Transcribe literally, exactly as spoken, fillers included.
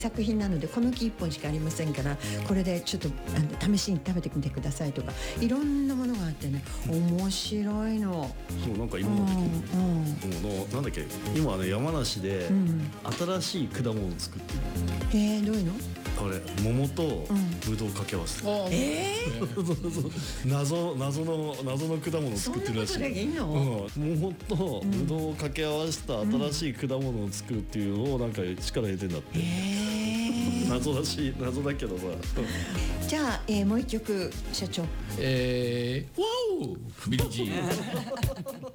作品なのでこの木いっぽんしかありませんから、これでちょっとあの試しに食べてみてくださいとか、いろんなものがあってね、面白いの。 そうなんか今まで、 うんうんもうなんだっけ、今はね山梨でうん新しい果物を作ってる。 えー、どういうの？ あれ桃とぶどう掛け合わせて、 あえそうそうそう謎謎の謎の果物を作ってるらしい。 そんなことできんの？ うん、桃とぶどうを掛け合わせた新しい果物を作るっていうのをなんか力入れてんだって。 えー、 謎だし謎だけどさ。 じゃあ、えー、もう一曲社長。 えー、わおビリー・ジーン